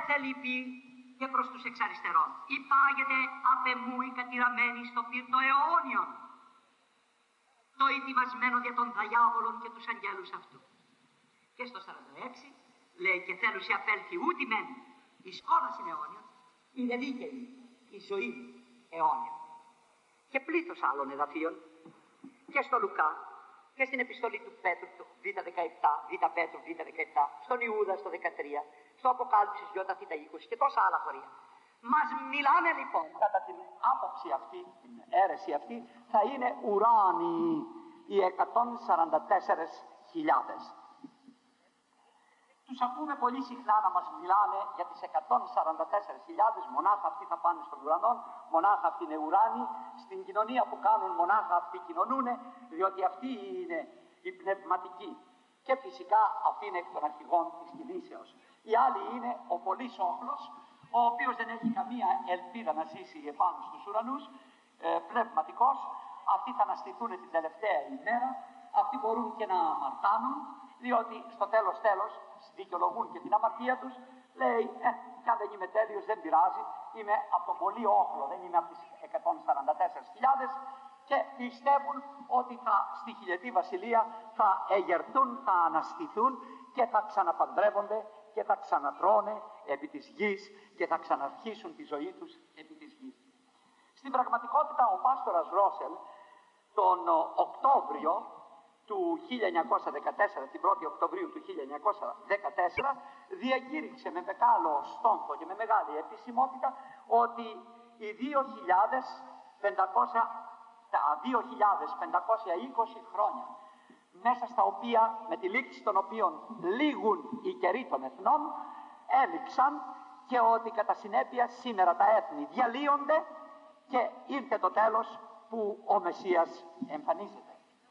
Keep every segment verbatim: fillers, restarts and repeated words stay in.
θελειπεί και προς τους εξαριστερών. Υπάγεται απ' εμού η κατηραμένη στο πύρτο αιώνιον, το ετοιμασμένο για τον διάβολον και τους αγγέλους αυτού. Και στο σαράντα έξι λέει και θέλουσι απέλθει ούτι μεν εις κόλασιν αιώνιον, είναι δίκαιη η ζωή αιώνια. Και πλήθος άλλων εδαφίων και στο Λουκά και στην επιστολή του Πέτρου, το Β δεκαεπτά, Β Πέτρου Β δεκαεπτά, στον Ιούδα στο δεκατρία, στο Αποκάλυψης Ι Θ είκοσι και τόσα άλλα χωρία. Μας μιλάνε λοιπόν, κατά την άποψη αυτή, την αίρεση αυτή, θα είναι ουράνιοι οι εκατόν σαράντα τέσσερις χιλιάδες. Τους ακούμε πολύ συχνά να μας μιλάνε για τις εκατόν σαράντα τέσσερις χιλιάδες, μονάχα αυτοί θα πάνε στον ουρανό, μονάχα αυτοί είναι ουράνιοι, στην κοινωνία που κάνουν μονάχα αυτοί κοινωνούν, διότι αυτοί είναι οι πνευματικοί. Και φυσικά αυτοί είναι εκ των αρχηγών της κινήσεως. Οι άλλοι είναι ο πολύς όχλος, ο οποίος δεν έχει καμία ελπίδα να ζήσει επάνω στους ουρανούς, ε, πνευματικός. Αυτοί θα αναστηθούν την τελευταία ημέρα, αυτοί μπορούν και να αμαρτάνουν, διότι στο τέλος τέλος δικαιολογούν και την αμαρτία τους. Λέει, ε, κι αν δεν είμαι τέλειος δεν πειράζει, είμαι από τον πολύ όχλο, δεν είμαι από τις εκατόν σαράντα τέσσερις χιλιάδες, και πιστεύουν ότι θα, στη χιλιετή βασιλεία θα εγερθούν, θα αναστηθούν και θα ξαναπαντρεύονται και θα ξανατρώνε επί της γης και θα ξαναρχίσουν τη ζωή τους επί της γης. Στην πραγματικότητα ο Πάστορας Ρόσελ τον Οκτώβριο του χίλια εννιακόσια δεκατέσσερα, την πρώτη Οκτωβρίου του χίλια εννιακόσια δεκατέσσερα, διακήρυξε με μεγάλο στόμφο και με μεγάλη επισημότητα ότι οι δύο χιλιάδες πεντακόσια, τα δύο χιλιάδες πεντακόσια είκοσι χρόνια, μέσα στα οποία, με τη λήξη των οποίων λήγουν οι καιροί των εθνών, έληξαν, και ότι κατά συνέπεια σήμερα τα έθνη διαλύονται και ήρθε το τέλος που ο Μεσσίας εμφανίζεται.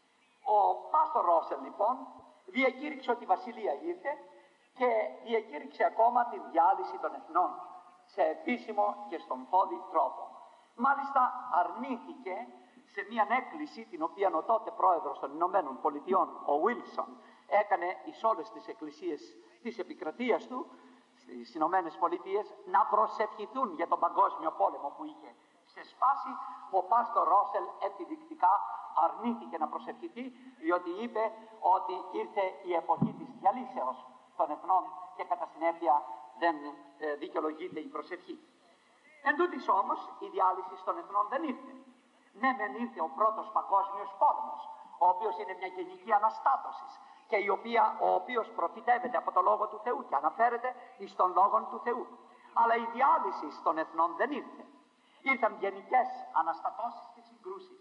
Ο Πάστορ Ρόσελ λοιπόν διακήρυξε ότι η Βασιλεία ήρθε και διακήρυξε ακόμα τη διάλυση των εθνών σε επίσημο και στον φόδι τρόπο. Μάλιστα αρνήθηκε σε μια έκκληση την οποία ο τότε πρόεδρος των Ηνωμένων Πολιτειών, ο Βίλσον, έκανε εις όλες τις εκκλησίες της επικρατείας του στις Ηνωμένες Πολιτείες να προσευχηθούν για τον παγκόσμιο πόλεμο που είχε ξεσπάσει. Ο Πάστορ Ρόσελ επιδεικτικά αρνήθηκε να προσευχηθεί, διότι είπε ότι ήρθε η εποχή της διαλύσεως των εθνών και κατά συνέπεια δεν ε, δικαιολογείται η προσευχή. Εν τούτοις όμως η διάλυση των εθνών δεν ήρθε. Ναι, μεν ήρθε ο πρώτος παγκόσμιος πόλεμος, ο οποίος είναι μια γενική αναστάτωση και η οποία, ο οποίος προφητεύεται από το Λόγο του Θεού και αναφέρεται εις τον Λόγο του Θεού. Αλλά η διάλυση των εθνών δεν ήρθε. Ήρθαν γενικές αναστατώσεις και συγκρούσεις.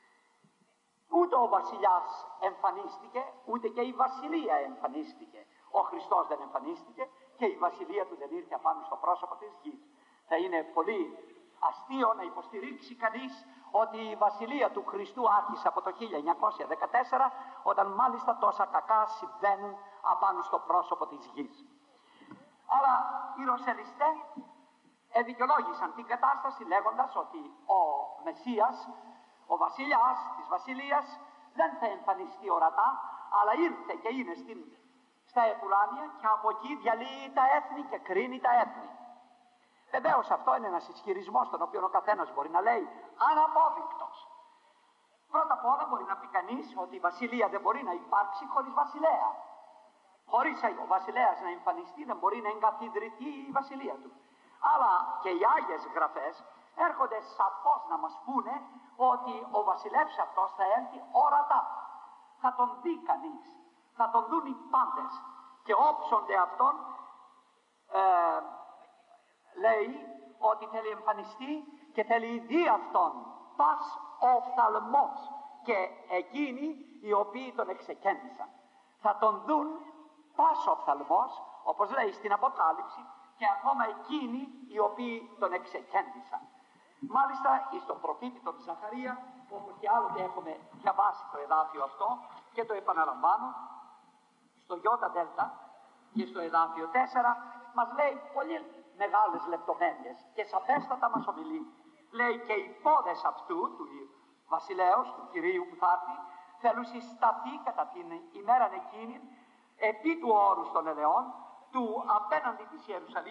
Ούτε ο βασιλιάς εμφανίστηκε, ούτε και η βασιλεία εμφανίστηκε. Ο Χριστός δεν εμφανίστηκε και η βασιλεία του δεν ήρθε απάνω στο πρόσωπο της γης. Θα είναι πολύ αστείο να υποστηρίξει κανείς ότι η βασιλεία του Χριστού άρχισε από το χίλια εννιακόσια δεκατέσσερα, όταν μάλιστα τόσα κακά συμβαίνουν απάνω στο πρόσωπο της γης. Αλλά οι Ροσελιστές εδικαιολόγησαν την κατάσταση λέγοντας ότι ο Μεσσίας, ο βασιλιάς της βασιλείας, δεν θα εμφανιστεί ορατά, αλλά ήρθε και είναι στην, στα επουράνια και από εκεί διαλύει τα έθνη και κρίνει τα έθνη. Βεβαίως αυτό είναι ένας ισχυρισμός τον οποίο ο καθένας μπορεί να λέει αναπόδεικτος. Πρώτα απ' όλα μπορεί να πει κανείς ότι η βασιλεία δεν μπορεί να υπάρξει χωρίς βασιλέα. Χωρίς ο βασιλέας να εμφανιστεί δεν μπορεί να εγκαθιδρυθεί η βασιλεία του. Αλλά και οι Άγιες Γραφές έρχονται σαφώς να μας πούνε ότι ο βασιλεύς αυτός θα έλθει ορατά. Θα τον δει κανείς, θα τον δουν οι πάντες και όψονται αυτόν. Ε, λέει ότι θέλει εμφανιστεί και θέλει δει αυτόν πας οφθαλμός και εκείνοι οι οποίοι τον εξεκέντησαν. Θα τον δουν πας οφθαλμός, όπως λέει στην Αποκάλυψη, και ακόμα εκείνοι οι οποίοι τον εξεκέντησαν. Μάλιστα στον προφήτη τον Ζαχαρία, όπως και άλλοτε έχουμε διαβάσει το εδάφιο αυτό και το επαναλαμβάνω, στο Ιώτα Δέλτα και στο εδάφιο τέσσερα μας λέει πολύ μεγάλες λεπτομέρειες και σαφέστατα μας ομιλεί. Λέει και οι πόδες αυτού του βασιλέως, του Κυρίου που θα έρθει, θέλουν συσταθεί κατά την ημέρα εκείνη επί του όρους των ελαιών του απέναντι της Ιερουσαλήμ